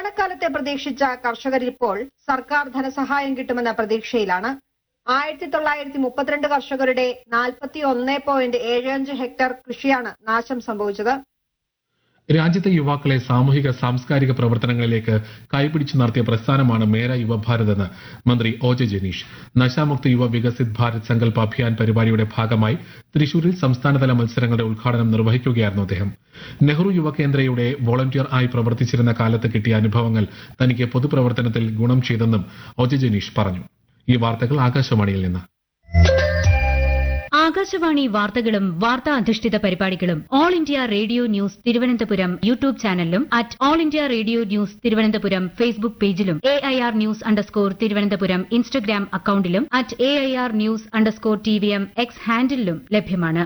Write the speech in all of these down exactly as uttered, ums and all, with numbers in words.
ഓണക്കാലത്തെ പ്രതീക്ഷിച്ച കർഷകരിപ്പോൾ സർക്കാർ ധനസഹായം കിട്ടുമെന്ന പ്രതീക്ഷയിലാണ്. ആയിരത്തി തൊള്ളായിരത്തി മുപ്പത്തിരണ്ട് കർഷകരുടെ നാൽപ്പത്തി ഒന്ന് പോയിന്റ് ഏഴ് അഞ്ച് ഹെക്ടർ കൃഷിയാണ് നാശം സംഭവിച്ചത്. രാജ്യത്തെ യുവാക്കളെ സാമൂഹിക സാംസ്കാരിക പ്രവർത്തനങ്ങളിലേക്ക് കൈപിടിച്ചു നടത്തിയ പ്രസ്ഥാനമാണ് മേര യുവഭാരത് എന്ന് മന്ത്രി ഒ ജെ ജനീഷ്. നശാമുക്ത യുവ വികസിത് ഭാരത് സങ്കല്പ അഭിയാൻ പരിപാടിയുടെ ഭാഗമായി തൃശൂരിൽ സംസ്ഥാനതല മത്സരങ്ങളുടെ ഉദ്ഘാടനം നിർവഹിക്കുകയായിരുന്നു അദ്ദേഹം. നെഹ്റു യുവകേന്ദ്രയുടെ വോളണ്ടിയർ ആയി പ്രവർത്തിച്ചിരുന്ന കാലത്ത് കിട്ടിയ അനുഭവങ്ങൾ തനിക്ക് പൊതുപ്രവർത്തനത്തിൽ ഗുണം ചെയ്തെന്നും ഒ ജെ ജനീഷ് പറഞ്ഞു. ഈ വാർത്തകൾ ആകാശവാണിയിൽ നിന്ന്. ആകാശവാണി വാർത്തകളും വാർത്താ അധിഷ്ഠിത പരിപാടികളും all India radio news Thiruvananthapuram YouTube ചാനലിലും at all India radio news Thiruvananthapuram Facebook പേജിലും A I R news underscore Thiruvananthapuram Instagram അക്കൌണ്ടിലും at A I R news underscore T V M X ഹാൻഡിലും ലഭ്യമാണ്.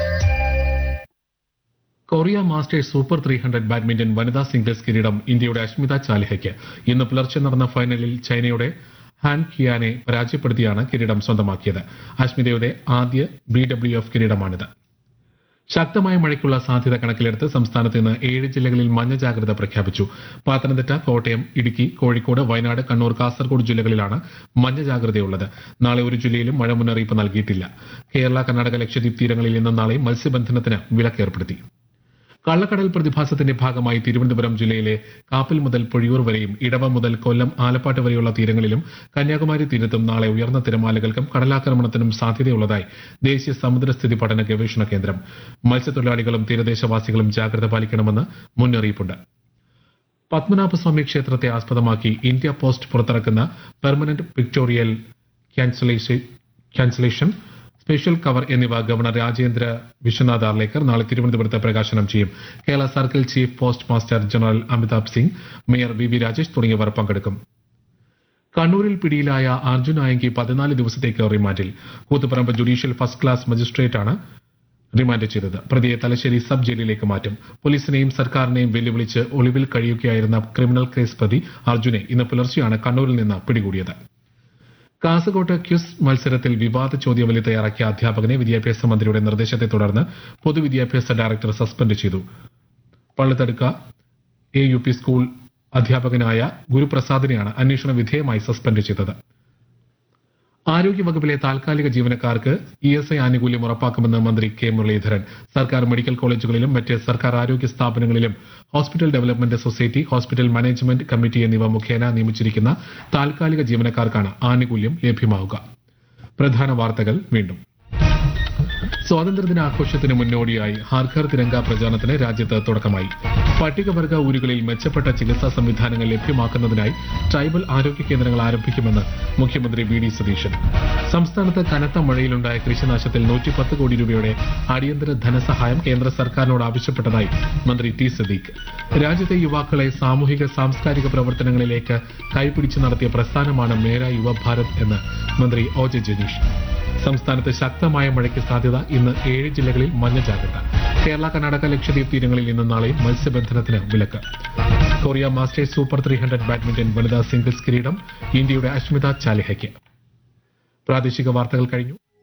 Korea masters super three hundred badminton വനിതാ singles കിരീടം ഇന്ത്യയുടെ അഷ്മിത ചാലിഹയ്ക്ക്. ഇന്ന് പുലർച്ചെ നടന്ന ഫൈനലിൽ ചൈനയുടെ ഹാൻ കിയാനെ പരാജയപ്പെടുത്തിയാണ് കിരീടം സ്വന്തമാക്കിയത്. അഷ്മിതയുടെ ആദ്യ ബി ഡബ്ല്യു എഫ് കിരീടമാണിത്. ശക്തമായ മഴയ്ക്കുള്ള സാധ്യത കണക്കിലെടുത്ത് സംസ്ഥാനത്ത് ഇന്ന് ഏഴ് ജില്ലകളിൽ മഞ്ഞ ജാഗ്രത പ്രഖ്യാപിച്ചു. പത്തനംതിട്ട, കോട്ടയം, ഇടുക്കി, കോഴിക്കോട്, വയനാട്, കണ്ണൂർ, കാസർഗോഡ് ജില്ലകളിലാണ് മഞ്ഞ ജാഗ്രതയുള്ളത്. നാളെ ഒരു ജില്ലയിലും മഴ മുന്നറിയിപ്പ് നൽകിയിട്ടില്ല. കേരള, കർണാടക, ലക്ഷദ്വീപ് തീരങ്ങളിൽ ഇന്നും നാളെയും മത്സ്യബന്ധനത്തിന് വിലക്കേർപ്പെടുത്തി. കള്ളക്കടൽ പ്രതിഭാസത്തിന്റെ ഭാഗമായി തിരുവനന്തപുരം ജില്ലയിലെ കാപ്പിൽ മുതൽ പൊഴിയൂർ വരെയും ഇടവ മുതൽ കൊല്ലം, ആലപ്പാട്ട് വരെയുള്ള തീരങ്ങളിലും കന്യാകുമാരി തീരത്തും നാളെ ഉയർന്ന തിരമാലകൾക്കും കടലാക്രമണത്തിനും സാധ്യതയുള്ളതായി ദേശീയ സമുദ്രസ്ഥിതി പഠന ഗവേഷണ കേന്ദ്രം. മത്സ്യത്തൊഴിലാളികളും തീരദേശവാസികളും ജാഗ്രത പാലിക്കണമെന്ന് മുന്നറിയിപ്പുണ്ട്. പത്മനാഭസ്വാമി ക്ഷേത്രത്തെ ആസ്പദമാക്കി ഇന്ത്യ പോസ്റ്റ് പുറത്തിറക്കുന്ന permanent pictorial cancellation, special cover എന്നിവ ഗവർണർ രാജേന്ദ്ര വിശ്വനാഥ് ആർലേക്കർ നാളെ തിരുവനന്തപുരത്ത് പ്രകാശനം ചെയ്യും. Kerala circle chief post master general Amitabh Singh, mayor V V Rajesh തുടങ്ങിയവർ പങ്കെടുക്കും. കണ്ണൂരിൽ പിടിയിലായ അർജുൻ ആയങ്കി പതിനാല് ദിവസത്തേക്ക് റിമാൻഡിൽ. Koothuparamba judicial first class മജിസ്ട്രേറ്റാണ് remand ചെയ്തത്. പ്രതിയെ തലശ്ശേരി സബ് ജയിലിലേക്ക് മാറ്റും. പോലീസിനെയും സർക്കാരിനെയും വെല്ലുവിളിച്ച് ഒളിവിൽ കഴിയുകയായിരുന്ന ക്രിമിനൽ കേസ് പ്രതി അർജുനെ ഇന്ന് പുലർച്ചെയാണ് കണ്ണൂരിൽ നിന്ന് പിടികൂടിയത്. കാസർകോട്ട് ക്വിസ് മത്സരത്തിൽ വിവാദ ചോദ്യാവലി തയ്യാറാക്കിയ അധ്യാപകനെ വിദ്യാഭ്യാസ മന്ത്രിയുടെ നിർദ്ദേശത്തെ തുടർന്ന് പൊതുവിദ്യാഭ്യാസ ഡയറക്ടർ സസ്പെൻഡ് ചെയ്തു. Pallithadukka A U P school അധ്യാപകനായ ഗുരുപ്രസാദിനെയാണ് അന്വേഷണ വിധേയമായി സസ്പെൻഡ് ചെയ്തത്. ആരോഗ്യവകുപ്പിലെ താൽക്കാലിക ജീവനക്കാർക്ക് ഇ എസ് ഐ ആനുകൂല്യം ഉറപ്പാക്കുമെന്ന് മന്ത്രി കെ മുരളീധരൻ. സർക്കാർ മെഡിക്കൽ കോളേജുകളിലും മറ്റ് സർക്കാർ ആരോഗ്യ സ്ഥാപനങ്ങളിലും hospital development society, hospital management committee എന്നിവ മുഖേന നിയമിച്ചിരിക്കുന്ന താൽക്കാലിക ജീവനക്കാർക്കാണ് ആനുകൂല്യം ലഭ്യമാവുക. പ്രധാന വാർത്തകൾ വീണ്ടും. സ്വാതന്ത്ര്യദിനാഘോഷത്തിന് മുന്നോടിയായി ഹർ ഘർ തിരങ്ക പ്രചാരണത്തിന് രാജ്യത്ത് തുടക്കമായി. പട്ടികവർഗ ഊരുകളിൽ മെച്ചപ്പെട്ട ചികിത്സാ സംവിധാനങ്ങൾ ലഭ്യമാക്കുന്നതിനായി ട്രൈബൽ ആരോഗ്യ കേന്ദ്രങ്ങൾ ആരംഭിക്കുമെന്ന് മുഖ്യമന്ത്രി വി ഡി സതീശൻ. സംസ്ഥാനത്ത് കനത്ത മഴയിലുണ്ടായ കൃഷിനാശത്തിൽ നൂറ്റിപ്പത്ത് കോടി രൂപയുടെ അടിയന്തര ധനസഹായം കേന്ദ്ര സർക്കാരിനോട് ആവശ്യപ്പെട്ടതായി മന്ത്രി ടി സദീഖ്. രാജ്യത്തെ യുവാക്കളെ സാമൂഹിക സാംസ്കാരിക പ്രവർത്തനങ്ങളിലേക്ക് കൈപിടിച്ചു നടത്തിയ പ്രസ്ഥാനമാണ് മേര യുവഭാരത് എന്ന് മന്ത്രി ഒ ജെ ജനീഷ്. സംസ്ഥാനത്ത് ശക്തമായ മഴയ്ക്ക് സാധ്യത. ഇന്ന് ഏഴ് ജില്ലകളിൽ മഞ്ഞ ജാഗ്രത. കേരള, കർണാടക, ലക്ഷദ്വീപ് തീരങ്ങളിൽ ഇന്നും നാളെയും മത്സ്യബന്ധനത്തിന് വിലക്ക്. Korea masters super three hundred badminton വനിതാ സിംഗിൾസ് കിരീടം ഇന്ത്യയുടെ അഷ്മിത ചാലിഹയ്ക്ക്. പ്രാദേശിക വാർത്തകൾ കഴിഞ്ഞു.